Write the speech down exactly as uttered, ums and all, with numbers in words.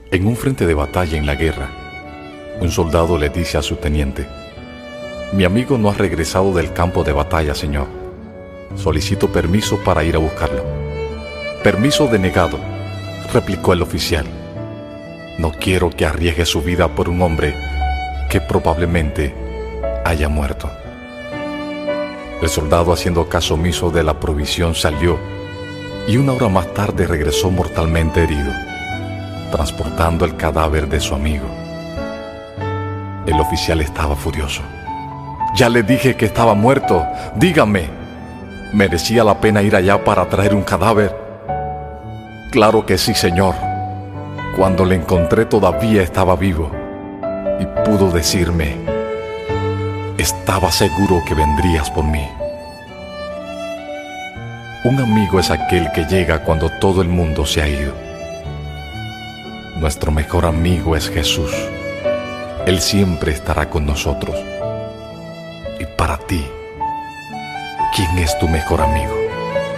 En un frente de batalla en la guerra, un soldado le dice a su teniente: «Mi amigo no ha regresado del campo de batalla, señor. Solicito permiso para ir a buscarlo». «Permiso denegado», replicó el oficial. «No quiero que arriesgue su vida por un hombre que probablemente haya muerto». El soldado, haciendo caso omiso de la prohibición, salió y una hora más tarde regresó mortalmente herido, transportando el cadáver de su amigo. El oficial estaba furioso. «Ya le dije que estaba muerto. Dígame, ¿merecía la pena ir allá para traer un cadáver?». «Claro que sí, señor. Cuando le encontré todavía estaba vivo y pudo decirme: estaba seguro que vendrías por mí». Un amigo es aquel que llega cuando todo el mundo se ha ido. Nuestro mejor amigo es Jesús. Él siempre estará con nosotros. Y para ti, ¿quién es tu mejor amigo?